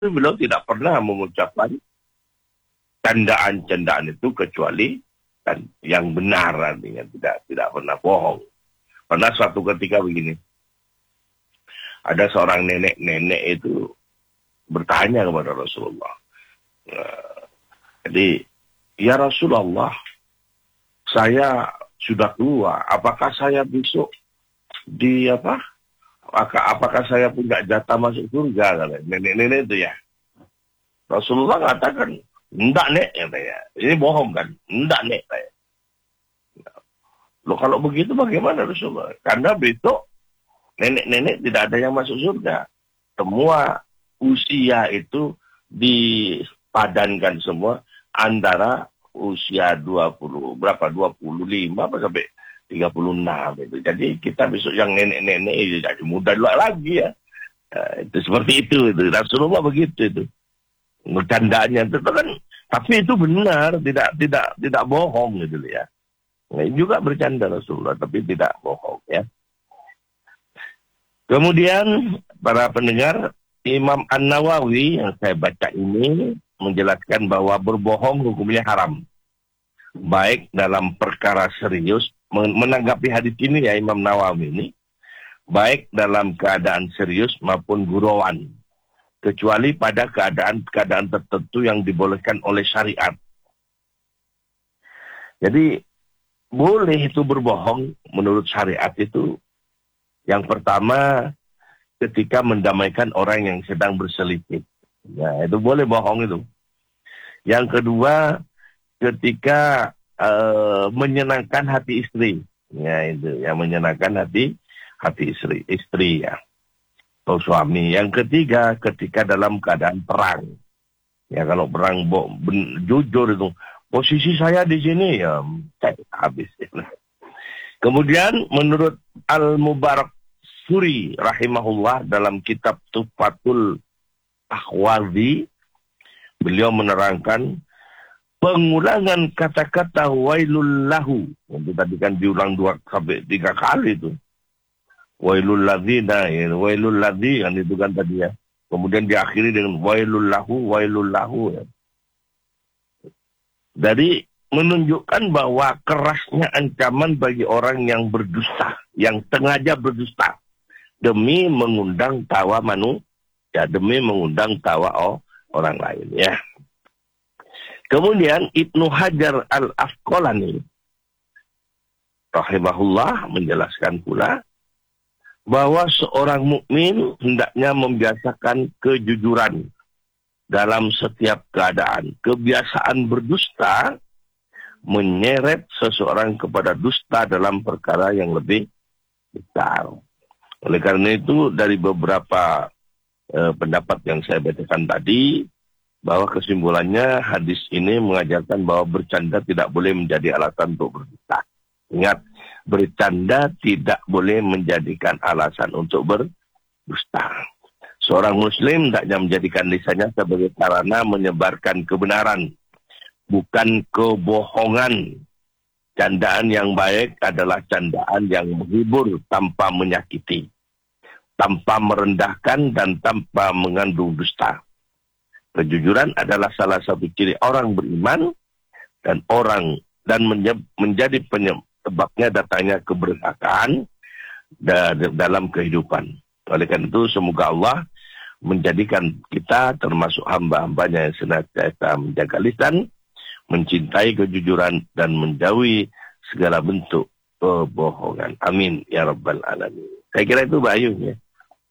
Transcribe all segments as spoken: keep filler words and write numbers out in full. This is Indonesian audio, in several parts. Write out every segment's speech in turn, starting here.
beliau tidak pernah mengucapkan candaan-candaan itu kecuali dan yang benar, artinya tidak tidak pernah bohong. Pernah suatu ketika begini, ada seorang nenek-nenek itu bertanya kepada Rasulullah. Uh, jadi, ya Rasulullah, saya sudah tua, apakah saya besok di apa? Apakah, apakah saya punya jatah masuk surga? Nenek-nenek itu ya. Rasulullah katakan, enggak nek, katanya. Ini bohong kan? Enggak nek, katanya. Loh kalau begitu bagaimana Rasulullah? Karena besok nenek-nenek tidak ada yang masuk surga. Semua usia itu dipadankan semua antara usia dua puluh, berapa? dua puluh lima sampai tiga puluh enam itu. Jadi kita besok yang nenek-nenek itu jadi muda dulu lagi ya. Nah, itu seperti itu, itu. Rasulullah begitu itu. Bercandaannya itu kan, tapi itu benar, tidak tidak tidak bohong gitu ya. Nah, juga bercanda Rasulullah, tapi tidak bohong ya. Kemudian para pendengar, Imam An-Nawawi yang saya baca ini menjelaskan bahwa berbohong hukumnya haram. Baik dalam perkara serius, menanggapi hadis ini ya Imam Nawawi ini, baik dalam keadaan serius maupun gurauan, kecuali pada keadaan-keadaan tertentu yang dibolehkan oleh syariat. Jadi boleh itu berbohong menurut syariat itu. Yang pertama, ketika mendamaikan orang yang sedang berselisih. Ya, itu boleh bohong itu. Yang kedua, ketika uh, menyenangkan hati istri. Ya, itu. Yang menyenangkan hati hati istri, istri ya. Atau suami. Yang ketiga, ketika dalam keadaan perang. Ya, kalau perang bo, ben, jujur itu. Posisi saya di sini, ya, habis. Kemudian, menurut Al-Mubarak Suri rahimahullah dalam kitab Tuhfatul Ahwazi, beliau menerangkan pengulangan kata-kata wailul lahu. Itu tadi kan diulang dua sampai tiga kali itu. Wailul ladzina, ya, wailul ladzi kan itu kan tadi ya. Kemudian diakhiri dengan wailul lahu, wailul lahu. Ya. Dari menunjukkan bahwa kerasnya ancaman bagi orang yang berdusta, yang sengaja berdusta demi mengundang tawa manusia, demi mengundang tawa oh, orang lain ya. Kemudian Ibnu Hajar Al-Asqalani rahimahullah menjelaskan pula bahwa seorang mukmin hendaknya membiasakan kejujuran dalam setiap keadaan. Kebiasaan berdusta menyeret seseorang kepada dusta dalam perkara yang lebih besar. Oleh karena itu, dari beberapa eh, pendapat yang saya bacakan tadi, bahwa kesimpulannya hadis ini mengajarkan bahwa bercanda tidak boleh menjadi alasan untuk berdusta. Ingat, bercanda tidak boleh menjadikan alasan untuk berdusta. Seorang muslim hendaknya menjadikan lisannya sebagai sarana menyebarkan kebenaran, bukan kebohongan. Candaan yang baik adalah candaan yang menghibur tanpa menyakiti, tanpa merendahkan dan tanpa mengandung dusta. Kejujuran adalah salah satu ciri orang beriman dan orang dan menye- menjadi penyebabnya datangnya keberkahan dalam kehidupan. Oleh karena itu semoga Allah menjadikan kita termasuk hamba-hambanya yang senantiasa menjaga lisan, mencintai kejujuran dan menjauhi segala bentuk kebohongan. Amin ya rabbal alamin. Saya kira itu Mbak Ayu ya.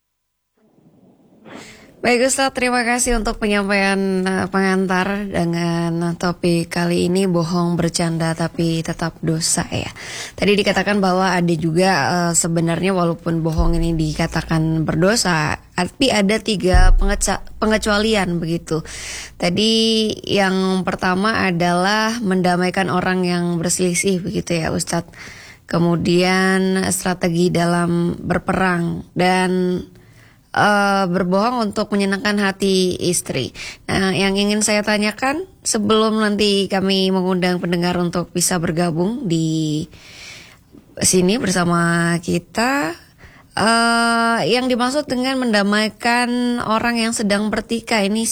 Baik Ustaz, terima kasih untuk penyampaian uh, pengantar dengan topik kali ini, bohong bercanda tapi tetap dosa ya. Tadi dikatakan bahwa ada juga uh, sebenarnya walaupun bohong ini dikatakan berdosa, tapi ada tiga pengeca- pengecualian begitu. Tadi yang pertama adalah mendamaikan orang yang berselisih begitu ya Ustaz. Kemudian strategi dalam berperang dan Uh, berbohong untuk menyenangkan hati istri. Nah, yang ingin saya tanyakan sebelum nanti kami mengundang pendengar untuk bisa bergabung di sini bersama kita, Uh, yang dimaksud dengan mendamaikan orang yang sedang bertikai ini